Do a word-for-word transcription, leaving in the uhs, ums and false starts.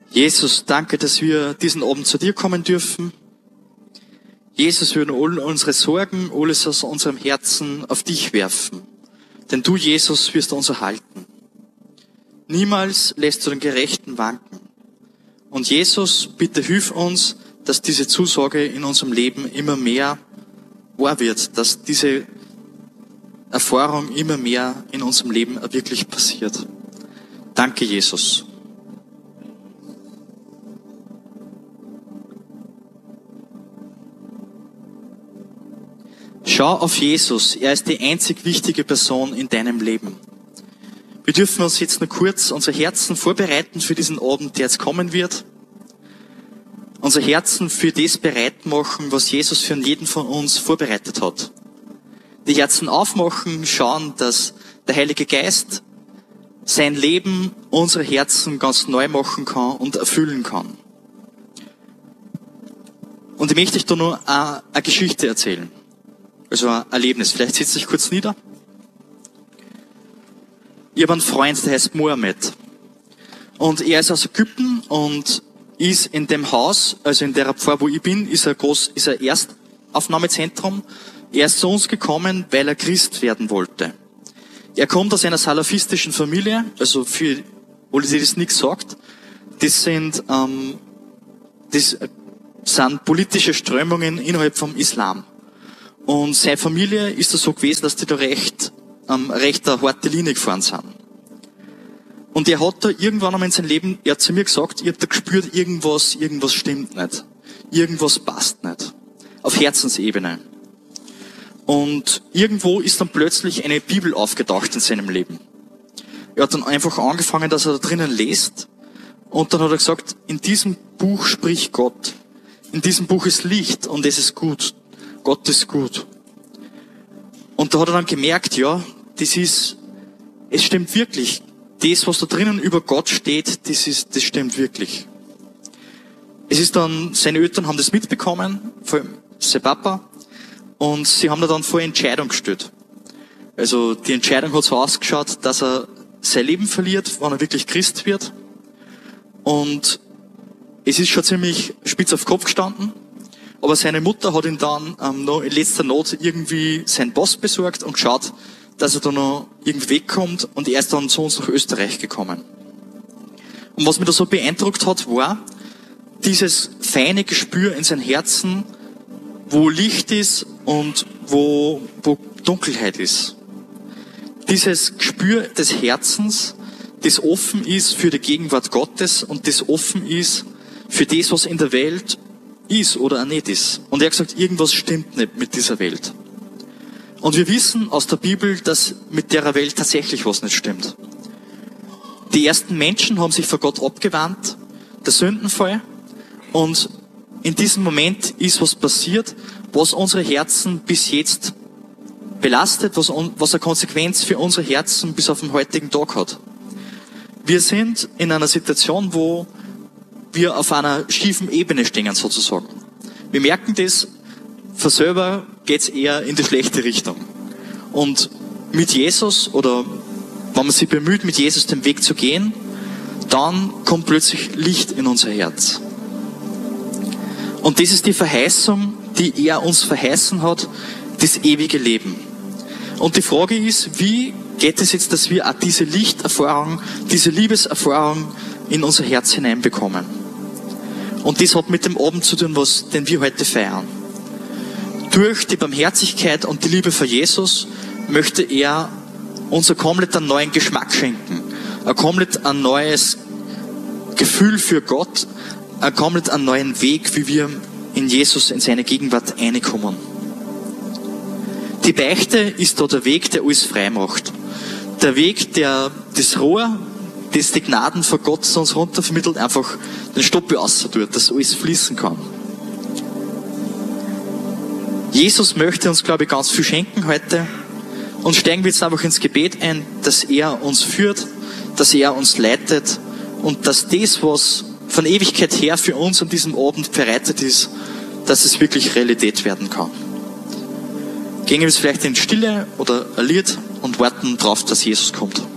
Jesus, danke, dass wir diesen Abend zu dir kommen dürfen. Jesus, wir wollen all unsere Sorgen, alles aus unserem Herzen auf dich werfen. Denn du, Jesus, wirst uns erhalten. Niemals lässt du den Gerechten wanken. Und Jesus, bitte hilf uns, dass diese Zusage in unserem Leben immer mehr wahr wird, dass diese Erfahrung immer mehr in unserem Leben wirklich passiert. Danke, Jesus. Schau auf Jesus. Er ist die einzig wichtige Person in deinem Leben. Wir dürfen uns jetzt nur kurz unser Herzen vorbereiten für diesen Abend, der jetzt kommen wird. Unser Herzen für das bereit machen, was Jesus für jeden von uns vorbereitet hat. Die Herzen aufmachen, schauen, dass der Heilige Geist sein Leben, unsere Herzen ganz neu machen kann und erfüllen kann. Und ich möchte euch da noch eine, eine Geschichte erzählen. Also ein Erlebnis. Vielleicht setzt euch kurz nieder. Ich habe einen Freund, der heißt Mohammed. Und er ist aus Ägypten und ist in dem Haus, also in der Pfarre, wo ich bin, ist ein groß, ist ein Erstaufnahmezentrum. Er ist zu uns gekommen, weil er Christ werden wollte. Er kommt aus einer salafistischen Familie, also für alle, die das nichts sagt, das sind, ähm, das sind politische Strömungen innerhalb vom Islam. Und seine Familie ist da so gewesen, dass die da recht, ähm, recht eine harte Linie gefahren sind. Und er hat da irgendwann einmal in seinem Leben, er hat zu mir gesagt, ich hab da gespürt, irgendwas, irgendwas stimmt nicht. Irgendwas passt nicht. Auf Herzensebene. Und irgendwo ist dann plötzlich eine Bibel aufgetaucht in seinem Leben. Er hat dann einfach angefangen, dass er da drinnen liest. Und dann hat er gesagt, in diesem Buch spricht Gott. In diesem Buch ist Licht und es ist gut. Gott ist gut. Und da hat er dann gemerkt, ja, das ist, es stimmt wirklich. Das, was da drinnen über Gott steht, das ist, das stimmt wirklich. Es ist dann, seine Eltern haben das mitbekommen, vor allem sein Papa, und sie haben da dann vor eine Entscheidung gestellt. Also, die Entscheidung hat so ausgeschaut, dass er sein Leben verliert, wenn er wirklich Christ wird. Und es ist schon ziemlich spitz auf Kopf gestanden. Aber seine Mutter hat ihm dann ähm, noch in letzter Not irgendwie seinen Pass besorgt und geschaut, dass er da noch irgendwie wegkommt, und er ist dann zu uns nach Österreich gekommen. Und was mich da so beeindruckt hat, war dieses feine Gespür in seinem Herzen, wo Licht ist und wo, wo Dunkelheit ist. Dieses Gespür des Herzens, das offen ist für die Gegenwart Gottes und das offen ist für das, was in der Welt ist oder auch nicht ist. Und er hat gesagt, irgendwas stimmt nicht mit dieser Welt. Und wir wissen aus der Bibel, dass mit der Welt tatsächlich was nicht stimmt. Die ersten Menschen haben sich vor Gott abgewandt, der Sündenfall, und in diesem Moment ist was passiert, was unsere Herzen bis jetzt belastet, was, was eine Konsequenz für unsere Herzen bis auf den heutigen Tag hat. Wir sind in einer Situation, wo wir auf einer schiefen Ebene stehen, sozusagen. Wir merken das, von selber geht's eher in die schlechte Richtung. Und mit Jesus, oder wenn man sich bemüht, mit Jesus den Weg zu gehen, dann kommt plötzlich Licht in unser Herz. Und das ist die Verheißung, die er uns verheißen hat, das ewige Leben. Und die Frage ist, wie geht es jetzt, dass wir auch diese Lichterfahrung, diese Liebeserfahrung in unser Herz hineinbekommen? Und das hat mit dem Abend zu tun, was, den wir heute feiern. Durch die Barmherzigkeit und die Liebe für Jesus möchte er uns einen komplett einen neuen Geschmack schenken. Ein komplett ein neues Gefühl für Gott. Ein komplett einen neuen Weg, wie wir in Jesus, in seine Gegenwart reinkommen. Die Beichte ist da der Weg, der alles frei macht. Der Weg, der das Rohr, das die Gnaden von Gott zu uns runtervermittelt, einfach den Stopp außer tut, dass alles fließen kann. Jesus möchte uns, glaube ich, ganz viel schenken heute. Und steigen wir jetzt einfach ins Gebet ein, dass er uns führt, dass er uns leitet und dass das, was von Ewigkeit her für uns an diesem Abend bereitet ist, dass es wirklich Realität werden kann. Gehen wir jetzt vielleicht in Stille oder ein Lied und warten darauf, dass Jesus kommt.